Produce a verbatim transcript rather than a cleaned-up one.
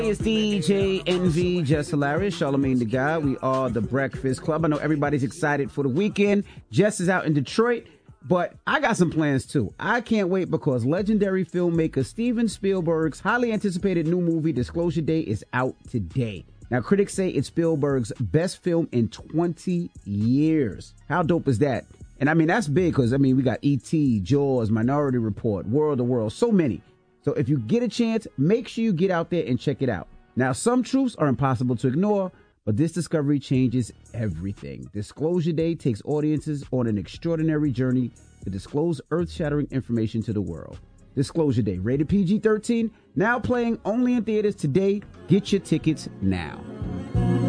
It's D J Envy, Jess Hilarious, Charlamagne the God. We are the Breakfast Club. I know everybody's excited for the weekend. Jess is out in Detroit, but I got some plans too. I can't wait because legendary filmmaker Steven Spielberg's highly anticipated new movie, Disclosure Day, is out today. Now, critics say it's Spielberg's best film in twenty years. How dope is that? And I mean, that's big because, I mean, we got E T, Jaws, Minority Report, World of Worlds, so many. So if you get a chance, make sure you get out there and check it out. Now, some truths are impossible to ignore, but this discovery changes everything. Disclosure Day takes audiences on an extraordinary journey to disclose earth-shattering information to the world. Disclosure Day, rated P G thirteen, now playing only in theaters today. Get your tickets now.